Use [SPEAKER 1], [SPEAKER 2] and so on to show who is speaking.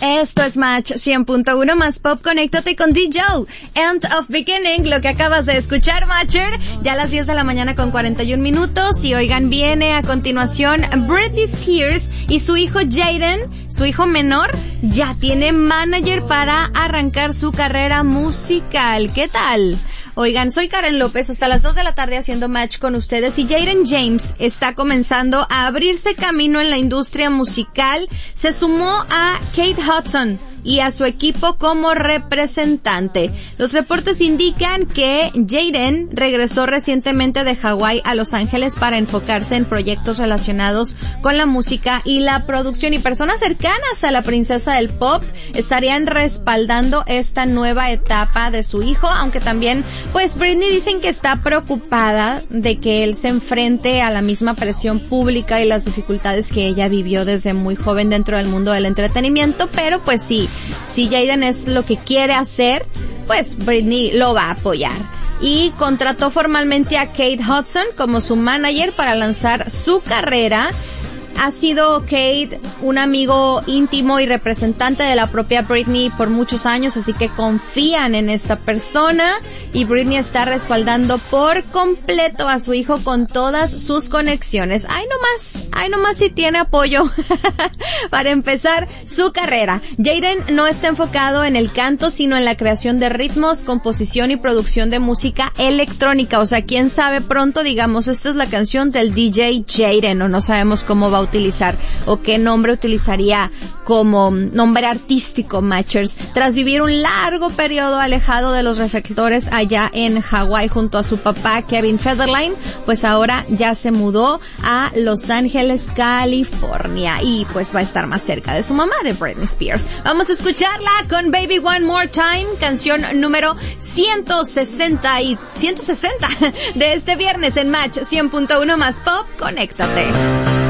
[SPEAKER 1] Esto es Match 100.1 más Pop. Conéctate con DJ. End of Beginning, lo que acabas de escuchar, Matcher. Ya a las 10 de la mañana con 41 minutos. Y oigan, viene a continuación Britney Spears y su hijo Jaden, su hijo menor, ya tiene manager para arrancar su carrera musical. ¿Qué tal? Oigan, soy Karen López, hasta las 2 de la tarde haciendo Match con ustedes, y Jaden James está comenzando a abrirse camino en la industria musical. Se sumó a Kate Hudson y a su equipo como representante. Los reportes indican que Jaden regresó recientemente de Hawái a Los Ángeles para enfocarse en proyectos relacionados con la música y la producción, y personas cercanas a la princesa del pop estarían respaldando esta nueva etapa de su hijo, aunque también pues Britney dicen que está preocupada de que él se enfrente a la misma presión pública y las dificultades que ella vivió desde muy joven dentro del mundo del entretenimiento, pero pues sí, si Jaden es lo que quiere hacer, pues Britney lo va a apoyar. Y contrató formalmente a Kate Hudson como su manager para lanzar su carrera. Ha sido Kate un amigo íntimo y representante de la propia Britney por muchos años, así que confían en esta persona, y Britney está respaldando por completo a su hijo con todas sus conexiones. Ay nomás si tiene apoyo para empezar su carrera. Jaden no está enfocado en el canto, sino en la creación de ritmos, composición y producción de música electrónica. O sea, quién sabe, pronto digamos, esta es la canción del DJ Jaden, o no sabemos cómo va a utilizar o qué nombre utilizaría como nombre artístico, Matchers. Tras vivir un largo periodo alejado de los reflectores allá en Hawái junto a su papá Kevin Federline, pues ahora ya se mudó a Los Ángeles, California, y pues va a estar más cerca de su mamá, de Britney Spears. Vamos a escucharla con Baby One More Time, canción número 160 de este viernes en Match 100.1 más Pop. Conéctate.